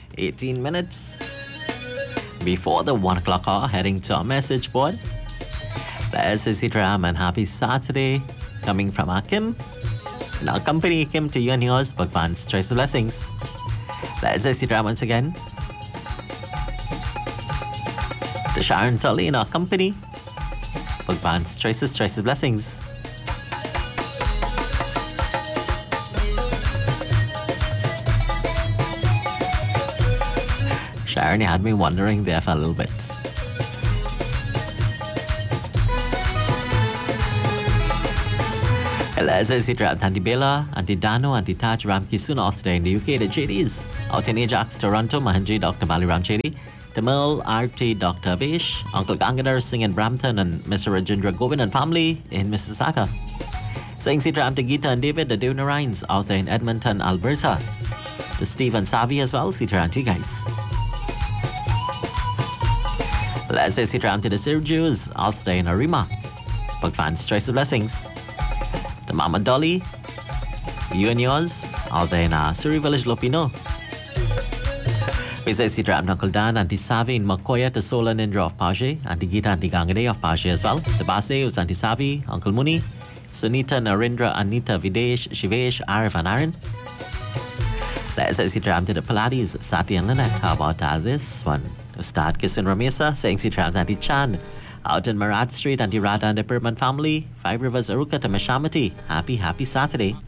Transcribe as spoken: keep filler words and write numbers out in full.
eighteen minutes before the one o'clock hour, heading to our message board. There's Sitram and happy Saturday coming from our Kim. And our company, Kim, to you and yours, Bhagwan's choice of blessings. There's Sitram once again. To Sharon Tully in our company, Bhagwan's choices, choices, blessings. Sharon, you had me wondering there for a little bit. Let's say Sitram, Auntie Bella, Auntie Dano, Auntie Taj, Ram Kisun, off today in the U K, the J Ds. Out in Ajax, Toronto, Mahanji, Doctor Baliram Chedi, Tamil, R T, Doctor Vish, Uncle Gangadhar Singh in Brampton, and Mister Rajendra Govind and family in Mississauga. Saying Sitram to Geeta and David, the Devna Rhines, out there in Edmonton, Alberta. To Steve and Savi as well, Sitram to you guys. Let's say Sitram to the Sirjus, out there in Arima. Bhagwan's choice of blessings. To Mama Dolly, you and yours, out there in uh, Surrey Village, Lopino. We say Sitram to Uncle Dan, Auntie Savi in Makoya, to Sola Nindra of Paje, Auntie Geeta, Auntie Gangade of Paje as well. The Base was Auntie Savi, Uncle Muni, Sunita, Narendra, Anita, Videsh, Shivesh, Arif and Aaron. Let's say Sitram to the Pilates, Sati and Lynette. How about uh, this one? To start kissing Ramesa, saying Sitram to Auntie Chan. Out in Marat Street, Auntie Radha and the Perman family. Five Rivers Aruka to Meshamati. Happy, happy Saturday.